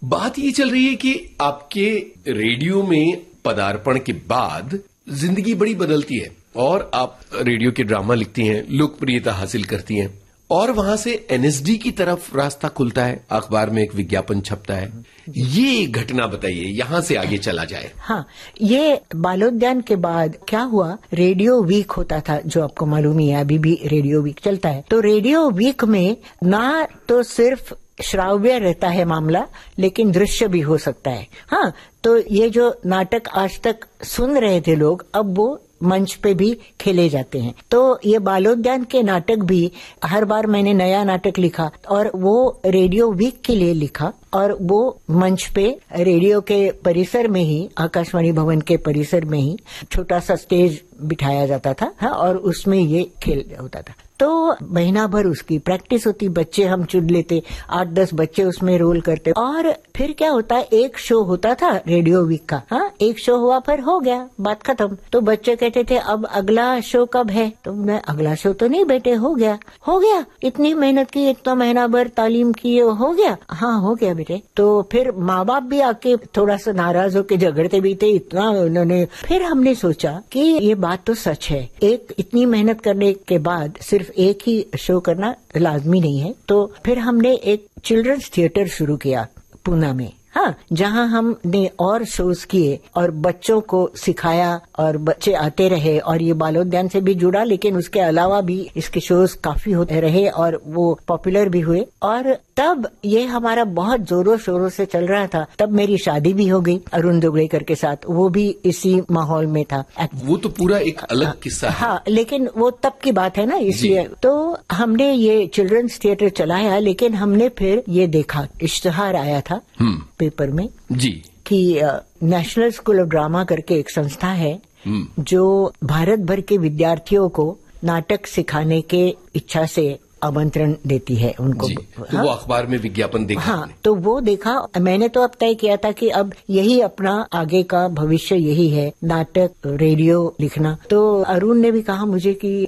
बात ये चल रही है कि आपके रेडियो में पदार्पण के बाद जिंदगी बड़ी बदलती है और आप रेडियो के ड्रामा लिखती हैं, लोकप्रियता हासिल करती हैं और वहां से एनएसडी की तरफ रास्ता खुलता है, अखबार में एक विज्ञापन छपता है। ये घटना बताइए, यहां से आगे चला जाए। हाँ, ये बालोद्यान के बाद क्या हुआ, रेडियो वीक होता था, जो आपको मालूम ही है, अभी भी रेडियो वीक चलता है। तो रेडियो वीक में ना तो सिर्फ श्राव्य रहता है मामला, लेकिन दृश्य भी हो सकता है। हाँ, तो ये जो नाटक आज तक सुन रहे थे लोग, अब वो मंच पे भी खेले जाते हैं। तो ये बालोद्यान के नाटक भी, हर बार मैंने नया नाटक लिखा और वो रेडियो वीक के लिए लिखा और वो मंच पे रेडियो के परिसर में ही, आकाशवाणी भवन के परिसर में ही छोटा सा स्टेज बिठाया जाता था। हाँ, और उसमें ये खेल होता था। तो महीना भर उसकी प्रैक्टिस होती, बच्चे हम चुन लेते, 8-10 बच्चे उसमें रोल करते और फिर क्या होता है, एक शो होता था रेडियो वीक का। हाँ, एक शो हुआ, फिर हो गया, बात खत्म। तो बच्चे कहते थे अब अगला शो कब है, तो मैं अगला शो तो नहीं बेटे, हो गया, इतनी मेहनत की, इतना महीना भर तालीम की, हो गया। हाँ, हो गया बेटे। तो फिर माँ बाप भी आके थोड़ा सा नाराज होके झगड़ते भी थे, इतना उन्होंने। फिर हमने सोचा कि ये बात तो सच है, एक इतनी मेहनत करने के बाद सिर्फ एक ही शो करना लाजमी नहीं है। तो फिर हमने एक चिल्ड्रंस थिएटर शुरू किया पूना में। हाँ, जहाँ हमने और शोज किए और बच्चों को सिखाया और बच्चे आते रहे और ये बालोद्यान से भी जुड़ा, लेकिन उसके अलावा भी इसके शोज काफी होते रहे और वो पॉपुलर भी हुए। और तब ये हमारा बहुत जोरों शोरों से चल रहा था। तब मेरी शादी भी हो गई अरुण दुगड़ेकर के साथ, वो भी इसी माहौल में था। वो तो पूरा एक अलग किस्सा है। हाँ, लेकिन वो तब की बात है ना, इसलिए तो हमने ये चिल्ड्रंस थिएटर चलाया। लेकिन हमने फिर ये देखा, इश्तहार आया था पेपर में जी कि नेशनल स्कूल ऑफ ड्रामा करके एक संस्था है जो भारत भर के विद्यार्थियों को नाटक सिखाने के इच्छा से आमंत्रण देती है उनको। तो हाँ? वो अखबार में विज्ञापन देखा। हाँ, तो वो देखा। मैंने तो अब तय किया था कि अब यही अपना आगे का भविष्य यही है, नाटक, रेडियो लिखना। तो अरुण ने भी कहा मुझे कि